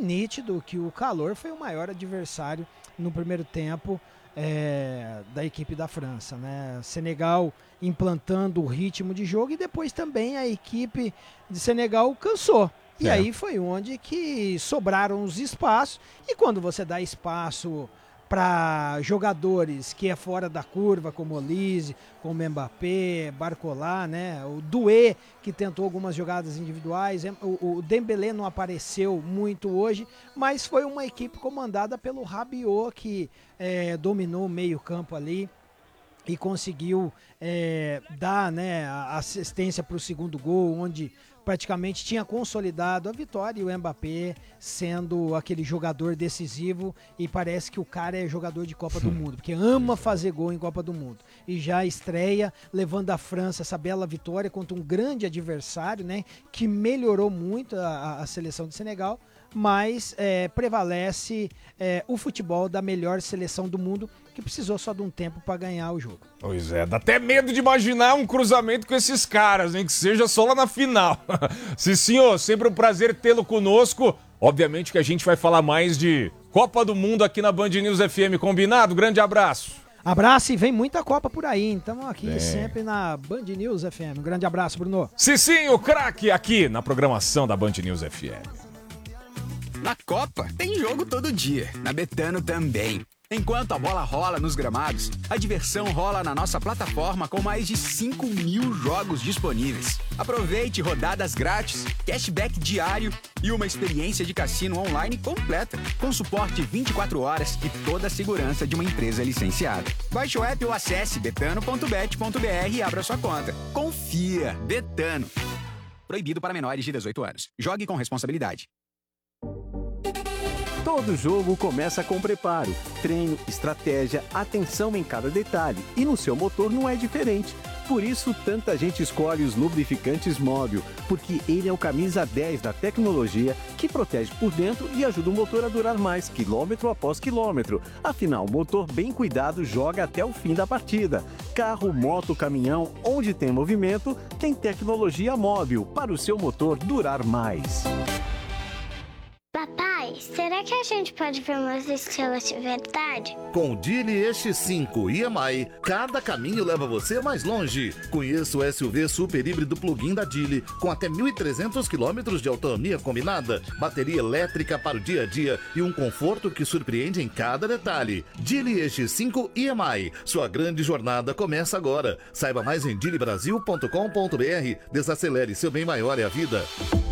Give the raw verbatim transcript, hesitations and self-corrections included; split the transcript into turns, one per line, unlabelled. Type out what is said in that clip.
nítido que o calor foi o maior adversário no primeiro tempo é, da equipe da França, né? Senegal implantando o ritmo de jogo e depois também a equipe de Senegal cansou. E é. aí foi onde que sobraram os espaços, e quando você dá espaço para jogadores que é fora da curva, como Olise, como Mbappé, Barcola, né? O Doué, que tentou algumas jogadas individuais, o, o Dembélé não apareceu muito hoje, mas foi uma equipe comandada pelo Rabiot, que é, dominou o meio campo ali e conseguiu é, dar, né, a assistência para o segundo gol, onde praticamente tinha consolidado a vitória, e o Mbappé sendo aquele jogador decisivo, e parece que o cara é jogador de Copa do Mundo, porque ama fazer gol em Copa do Mundo, e já estreia levando a França essa bela vitória contra um grande adversário, né, que melhorou muito a, a seleção de Senegal, mas é, prevalece é, o futebol da melhor seleção do mundo, que precisou só de um tempo para ganhar o jogo.
Pois é, dá até medo de imaginar um cruzamento com esses caras, nem que seja só lá na final. Sim, senhor, sempre um prazer tê-lo conosco. Obviamente que a gente vai falar mais de Copa do Mundo aqui na Band News F M, combinado? Grande abraço.
Abraço, e vem muita Copa por aí, então aqui Bem. sempre na Band News F M. Um grande abraço, Bruno.
Cicinho, craque, aqui na programação da Band News F M.
Na Copa tem jogo todo dia, na Betano também. Enquanto a bola rola nos gramados, a diversão rola na nossa plataforma com mais de cinco mil jogos disponíveis. Aproveite rodadas grátis, cashback diário e uma experiência de cassino online completa, com suporte vinte e quatro horas e toda a segurança de uma empresa licenciada. Baixe o app ou acesse betano ponto bet ponto b r e abra sua conta. Confia, Betano. Proibido para menores de dezoito anos. Jogue com responsabilidade.
Todo jogo começa com preparo, treino, estratégia, atenção em cada detalhe. E no seu motor não é diferente. Por isso, tanta gente escolhe os lubrificantes Móbil, porque ele é o camisa dez da tecnologia que protege por dentro e ajuda o motor a durar mais, quilômetro após quilômetro. Afinal, o motor bem cuidado joga até o fim da partida. Carro, moto, caminhão, onde tem movimento, tem tecnologia Móbil para o seu motor durar mais.
Papai, será que a gente pode ver umas estrelas de verdade?
Com o Geely E X cinco e M I, cada caminho leva você mais longe. Conheça o S U V super híbrido plug-in da Geely, com até mil e trezentos quilômetros de autonomia combinada, bateria elétrica para o dia a dia e um conforto que surpreende em cada detalhe. Geely E X cinco e M I, sua grande jornada começa agora. Saiba mais em geely brasil ponto com ponto b r. Desacelere, seu bem maior é a vida.